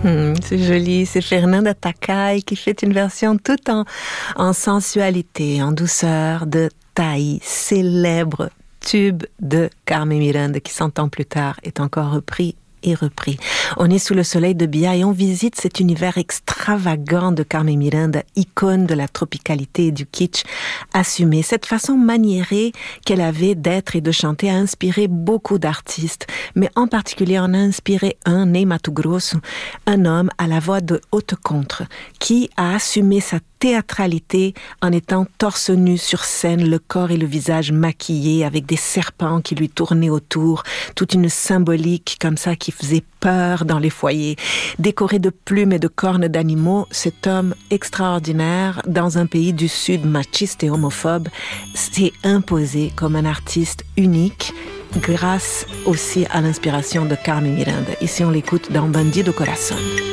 C'est joli, c'est Fernanda Takai qui fait une version toute en sensualité, en douceur de Taï, célèbre tube de Carmen Miranda qui 100 ans plus tard est encore repris et repris. On est sous le soleil de Bia et on visite cet univers extravagant de Carmen Miranda, icône de la tropicalité et du kitsch assumé. Cette façon maniérée qu'elle avait d'être et de chanter a inspiré beaucoup d'artistes, mais en particulier en a inspiré un, Ney Matogrosso, un homme à la voix de haute contre, qui a assumé sa théâtralité en étant torse nu sur scène, le corps et le visage maquillés avec des serpents qui lui tournaient autour, toute une symbolique comme ça qui faisait peur dans les foyers. Décoré de plumes et de cornes d'animaux, cet homme extraordinaire, dans un pays du Sud machiste et homophobe, s'est imposé comme un artiste unique grâce aussi à l'inspiration de Carmen Miranda. Ici, on l'écoute dans Bandido Corazón.